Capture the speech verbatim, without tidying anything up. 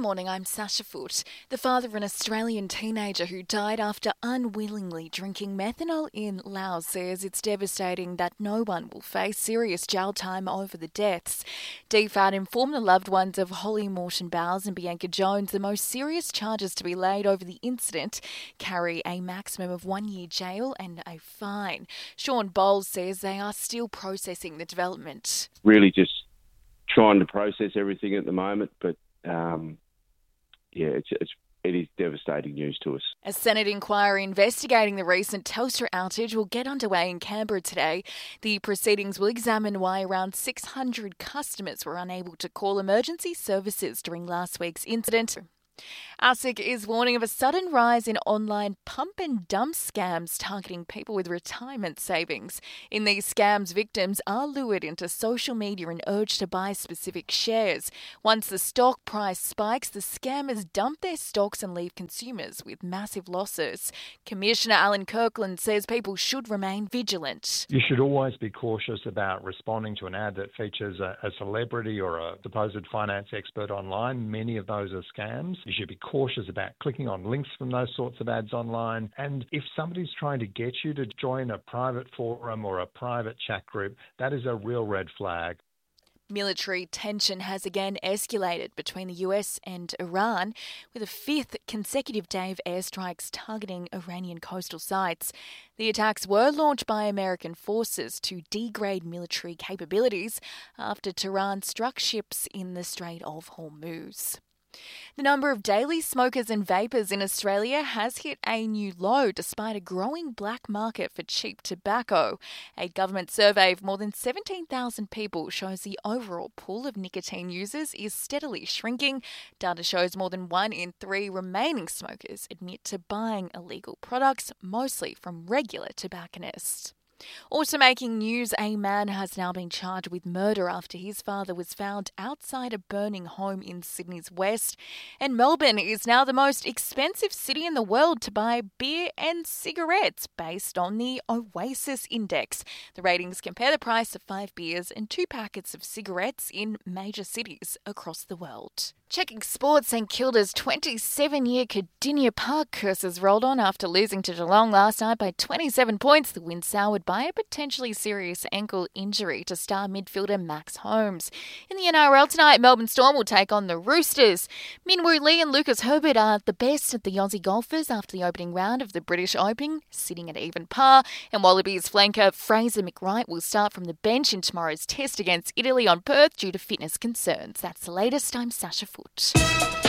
morning, I'm Sasha Foote. The father of an Australian teenager who died after unwillingly drinking methanol in Laos says it's devastating that no one will face serious jail time over the deaths. D F A T informed the loved ones of Holly Morton Bowles and Bianca Jones the most serious charges to be laid over the incident carry a maximum of one year jail and a fine. Sean Bowles says they are still processing the development. Really just trying to process everything at the moment, but um, yeah, it's, it's it is devastating news to us. A Senate inquiry investigating the recent Telstra outage will get underway in Canberra today. The proceedings will examine why around six hundred customers were unable to call emergency services during last week's incident. ASIC is warning of a sudden rise in online pump and dump scams targeting people with retirement savings. In these scams, victims are lured into social media and urged to buy specific shares. Once the stock price spikes, the scammers dump their stocks and leave consumers with massive losses. Commissioner Alan Kirkland says people should remain vigilant. You should always be cautious about responding to an ad that features a, a celebrity or a supposed finance expert online. Many of those are scams. You should be cautious about clicking on links from those sorts of ads online. And if somebody's trying to get you to join a private forum or a private chat group, that is a real red flag. Military tension has again escalated between the U S and Iran, with a fifth consecutive day of airstrikes targeting Iranian coastal sites. The attacks were launched by American forces to degrade military capabilities after Tehran struck ships in the Strait of Hormuz. The number of daily smokers and vapers in Australia has hit a new low despite a growing black market for cheap tobacco. A government survey of more than seventeen thousand people shows the overall pool of nicotine users is steadily shrinking. Data shows more than one in three remaining smokers admit to buying illegal products, mostly from regular tobacconists. Also making news, a man has now been charged with murder after his father was found outside a burning home in Sydney's west. And Melbourne is now the most expensive city in the world to buy beer and cigarettes based on the Oasis Index. The ratings compare the price of five beers and two packets of cigarettes in major cities across the world. Checking sports, St Kilda's twenty-seven-year Cardinia Park curse has rolled on after losing to Geelong last night by twenty-seven points. The win soured by a potentially serious ankle injury to star midfielder Max Holmes. In the N R L tonight, Melbourne Storm will take on the Roosters. Minwoo Lee and Lucas Herbert are the best of the Aussie golfers after the opening round of the British Open, sitting at even par. And Wallabies flanker Fraser McWright will start from the bench in tomorrow's test against Italy on Perth due to fitness concerns. That's the latest. I'm Sasha Foote.